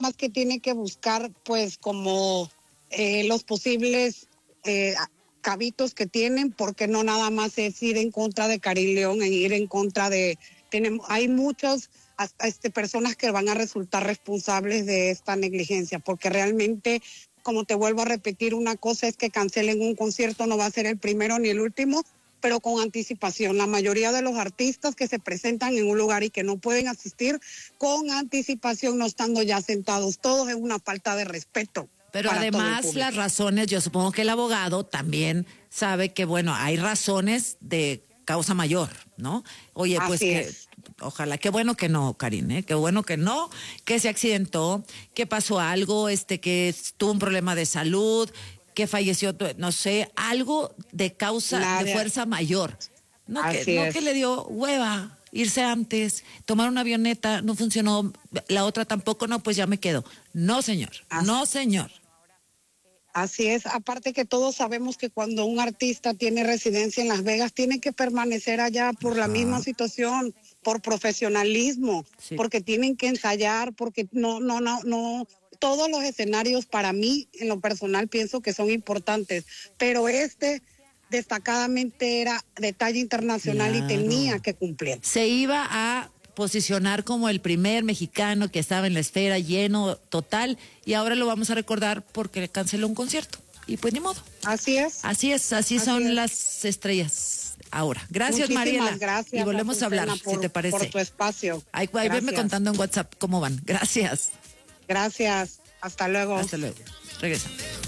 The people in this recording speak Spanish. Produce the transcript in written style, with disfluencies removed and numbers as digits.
más que tiene que buscar, pues, como los posibles cabitos que tienen, porque no nada más es ir en contra de Karim León, en ir en contra hay muchas personas que van a resultar responsables de esta negligencia, porque realmente, como te vuelvo a repetir, una cosa es que cancelen un concierto, no va a ser el primero ni el último, pero con anticipación. La mayoría de los artistas que se presentan en un lugar y que no pueden asistir con anticipación, no estando ya sentados, todos es una falta de respeto. Pero además las razones, yo supongo que el abogado también sabe que, bueno, hay razones de causa mayor, ¿no? Oye, pues ojalá, qué bueno que no, Karim, qué bueno que no, que se accidentó, que pasó algo, que tuvo un problema de salud, que falleció, no sé, algo de causa, de fuerza mayor. No que le dio hueva irse antes, tomar una avioneta, no funcionó, la otra tampoco, no, pues ya me quedo. No, señor, no, señor. Así es, aparte que todos sabemos que cuando un artista tiene residencia en Las Vegas, tiene que permanecer allá por la misma situación, por profesionalismo, porque tienen que ensayar, porque no, todos los escenarios para mí, en lo personal, pienso que son importantes, pero destacadamente era de talla internacional y tenía que cumplir. Se iba a posicionar como el primer mexicano que estaba en la esfera, lleno total, y ahora lo vamos a recordar porque canceló un concierto. Y pues ni modo. Así es. Así son las estrellas ahora. Gracias, muchísimas Mariela. Gracias, y volvemos a hablar, si te parece. Por tu espacio. Ahí venme contando en WhatsApp cómo van. Gracias. Gracias. Hasta luego. Hasta luego. Regresamos.